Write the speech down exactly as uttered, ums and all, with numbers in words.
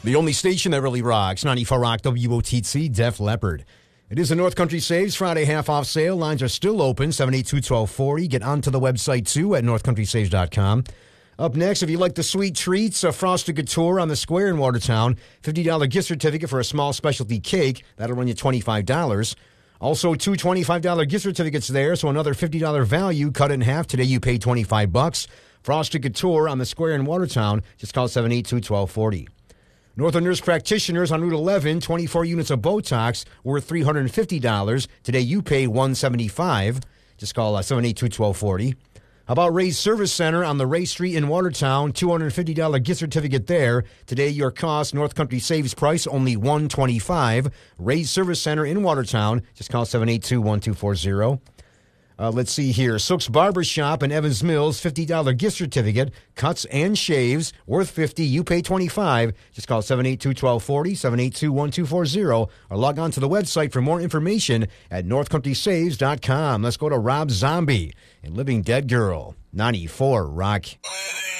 The only station that really rocks, ninety-four Rock W O T C, Def Leppard. It is a North Country Saves Friday half-off sale. Lines are still open, seven eight two, one two four zero. Get onto the website, too, at north country saves dot com. Up next, if you like the sweet treats, a Frosted Couture on the Square in Watertown. fifty dollars gift certificate for a small specialty cake. That'll run you twenty-five dollars. Also, two twenty-five dollars gift certificates there, so another fifty dollars value cut in half. Today you pay twenty-five bucks. Frosted Couture on the Square in Watertown. Just call seven eight two, one two four zero. Northern Nurse Practitioners on Route eleven, twenty-four units of Botox worth three hundred fifty dollars. Today you pay one hundred seventy-five dollars. Just call uh, seven eight two, one two four zero. How about Ray's Service Center on the Ray Street in Watertown? two hundred fifty dollars gift certificate there. Today your cost, North Country Saves price, only one hundred twenty-five dollars. Ray's Service Center in Watertown. Just call seven eight two, one two four zero. Uh, let's see here. Sook's Barbershop in Evans Mills, fifty dollars gift certificate, cuts and shaves, worth fifty dollars. You pay twenty-five dollars. Just call seven eight two, one two four zero, seven eight two, one two four zero, or log on to the website for more information at north country saves dot com. Let's go to Rob Zombie and Living Dead Girl, ninety-four Rock.